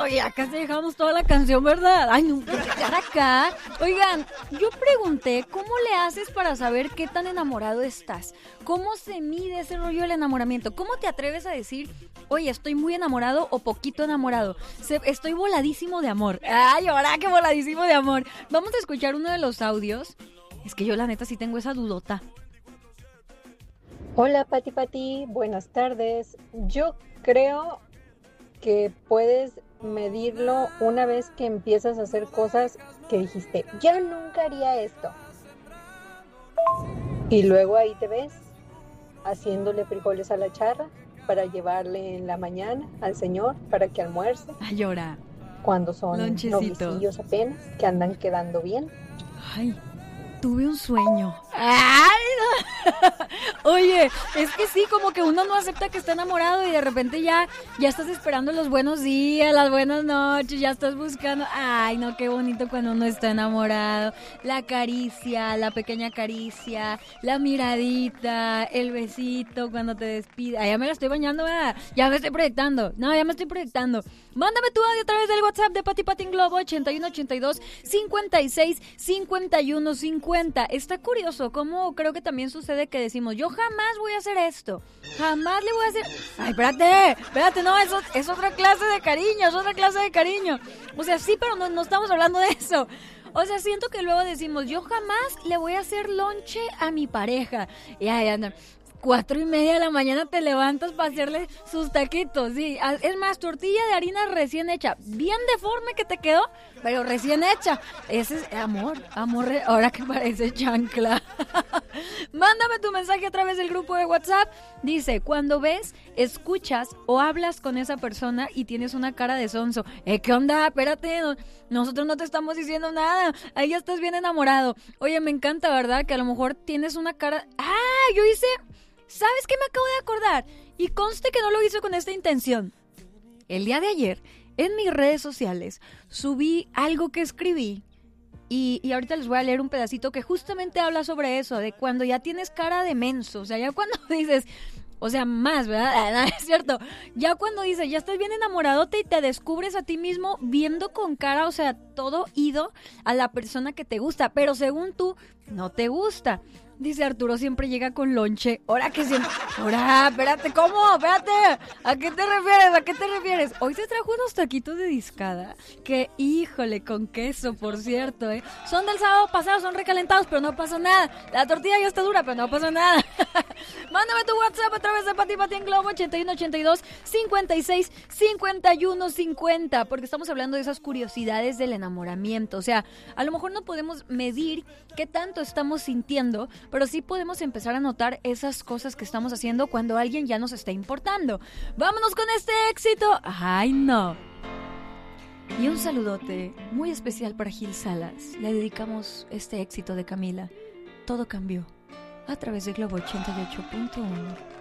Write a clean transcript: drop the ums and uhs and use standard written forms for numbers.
Oye, acá se dejamos toda la canción, ¿verdad? Ay, no, llegar acá. Oigan, yo pregunté, ¿cómo le haces para saber qué tan enamorado estás? ¿Cómo se mide ese rollo del enamoramiento? ¿Cómo te atreves a decir, oye, estoy muy enamorado o poquito enamorado? Estoy voladísimo de amor. Ay, ahora qué voladísimo de amor. Vamos a escuchar uno de los audios. Es que yo la neta sí tengo esa dudota. Hola Pati, buenas tardes. Yo creo que puedes medirlo una vez que empiezas a hacer cosas que dijiste, ya nunca haría esto. Y luego ahí te ves haciéndole frijoles a la charra para llevarle en la mañana al señor para que almuerce. Ay, llora. Cuando son noviecillos apenas, que andan quedando bien. Ay, tuve un sueño. ¡Ay, no! Oye, es que sí, como que uno no acepta que está enamorado y de repente ya estás esperando los buenos días, las buenas noches, ya estás buscando. Ay, no, qué bonito cuando uno está enamorado. La caricia, la pequeña caricia, la miradita, el besito cuando te despide. Ay, ya me la estoy bañando, ¿verdad? Ya me estoy proyectando. No, ya me estoy proyectando. Mándame tu audio a través del WhatsApp de Pati Pati en Globo 8182 56 51 50. Está curioso cómo creo que también sucede que decimos, yo jamás voy a hacer esto, jamás le voy a hacer... Ay, espérate, no, eso es otra clase de cariño, es otra clase de cariño. O sea, sí, pero no estamos hablando de eso. O sea, siento que luego decimos, yo jamás le voy a hacer lonche a mi pareja. Y ahí anda. 4:30 de la mañana te levantas para hacerle sus taquitos, sí. Es más, tortilla de harina recién hecha, bien deforme que te quedó, pero recién hecha. Ese es amor, ahora que parece chancla. Mándame tu mensaje a través del grupo de WhatsApp. Dice, cuando ves, escuchas o hablas con esa persona y tienes una cara de sonso. ¿Qué onda? Espérate, nosotros no te estamos diciendo nada. Ahí ya estás bien enamorado. Oye, me encanta, ¿verdad? Que a lo mejor tienes una cara... yo hice... ¿Sabes qué me acabo de acordar? Y conste que no lo hice con esta intención. El día de ayer, en mis redes sociales, subí algo que escribí y ahorita les voy a leer un pedacito que justamente habla sobre eso, de cuando ya tienes cara de menso, o sea, ya cuando dices... O sea, más, ¿verdad? No, es cierto. Ya cuando dices, ya estás bien enamoradote y te descubres a ti mismo viendo con cara, o sea, todo ido a la persona que te gusta, pero según tú, no te gusta. Dice Arturo, siempre llega con lonche. Ahora que siempre... Ahora, espérate, ¿cómo? Espérate. ¿A qué te refieres? Hoy te trajo unos taquitos de discada. Que, híjole, con queso, por cierto, ¿eh? Son del sábado pasado, son recalentados, pero no pasa nada. La tortilla ya está dura, pero no pasa nada. Mándame tu WhatsApp a través de Pati Pati en Globo 8182 56 51 50. Porque estamos hablando de esas curiosidades del enamoramiento. O sea, a lo mejor no podemos medir qué tanto estamos sintiendo, pero sí podemos empezar a notar esas cosas que estamos haciendo cuando alguien ya nos está importando. ¡Vámonos con este éxito! ¡Ay, no! Y un saludote muy especial para Gil Salas. Le dedicamos este éxito de Camila. Todo cambió a través de Globo 88.1.